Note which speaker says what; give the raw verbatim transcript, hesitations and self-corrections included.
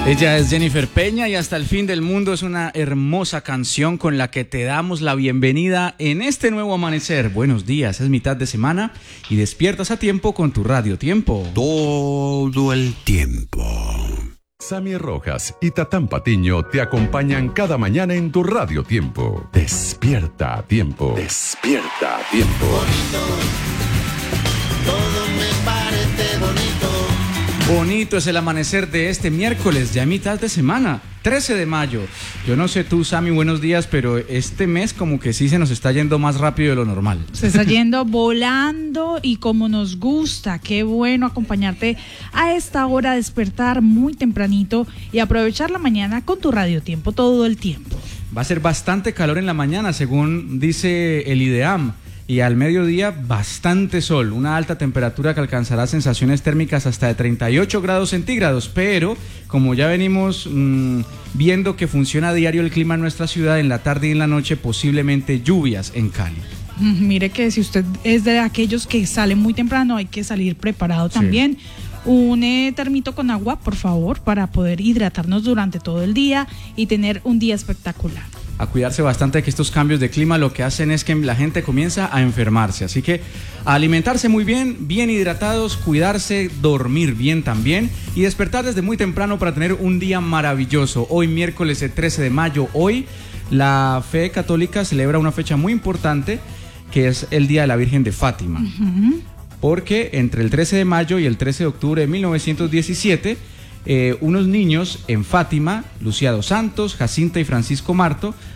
Speaker 1: Ella es Jennifer Peña y Hasta el fin del mundo es una hermosa canción con la que te damos la bienvenida en este nuevo amanecer. Buenos días, es mitad de semana y despiertas a tiempo con tu Radio Tiempo.
Speaker 2: Todo el tiempo.
Speaker 3: Sammy Rojas y Tatán Patiño te acompañan cada mañana en tu Radio Tiempo. Despierta a tiempo. Despierta a tiempo.
Speaker 4: Bonito, todo me parece bonito.
Speaker 1: Bonito es el amanecer de este miércoles, ya mitad de semana, trece de mayo. Yo no sé tú, Sammy, buenos días, pero este mes como que sí se nos está yendo más rápido de lo normal.
Speaker 5: Se está yendo volando y como nos gusta. Qué bueno acompañarte a esta hora, despertar muy tempranito y aprovechar la mañana con tu Radio Tiempo todo el tiempo.
Speaker 1: Va a ser bastante calor en la mañana, según dice el IDEAM. Y al mediodía bastante sol, una alta temperatura que alcanzará sensaciones térmicas hasta de treinta y ocho grados centígrados, pero como ya venimos mmm, viendo que funciona a diario el clima en nuestra ciudad, en la tarde y en la noche posiblemente lluvias en Cali.
Speaker 5: Mire que si usted es de aquellos que salen muy temprano, hay que salir preparado también. Sí. Un eh, termito con agua, por favor, para poder hidratarnos durante todo el día y tener un día espectacular.
Speaker 1: A cuidarse bastante de que estos cambios de clima lo que hacen es que la gente comienza a enfermarse, así que a alimentarse muy bien, bien hidratados, cuidarse, dormir bien también y despertar desde muy temprano para tener un día maravilloso. Hoy miércoles trece de mayo, hoy la fe católica celebra una fecha muy importante que es el Día de la Virgen de Fátima, uh-huh. porque entre el trece de mayo y el trece de octubre de mil novecientos diecisiete Eh, unos niños en Fátima, Lucía dos Santos, Jacinta y Francisco Marto,